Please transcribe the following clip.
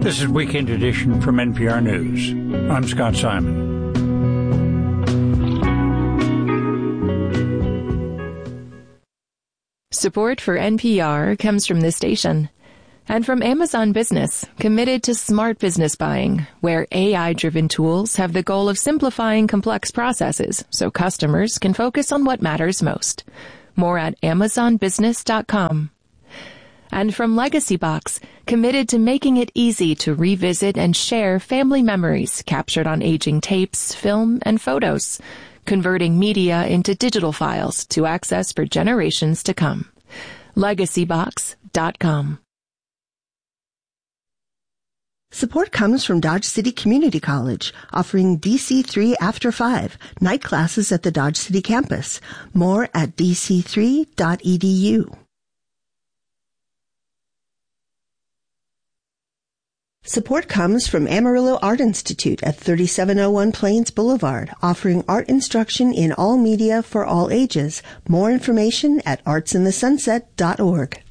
This is Weekend Edition from NPR News. I'm Scott Simon. Support for NPR comes from this station and from Amazon Business, committed to smart business buying, where AI-driven tools have the goal of simplifying complex processes so customers can focus on what matters most. More at amazonbusiness.com. And from Legacy Box, committed to making it easy to revisit and share family memories captured on aging tapes, film, and photos, converting media into digital files to access for generations to come. LegacyBox.com. Support comes from Dodge City Community College, offering DC3 After 5, night classes at the Dodge City campus. More at dc3.edu. Support comes from Amarillo Art Institute at 3701 Plains Boulevard, offering art instruction in all media for all ages. More information at artsinthesunset.org.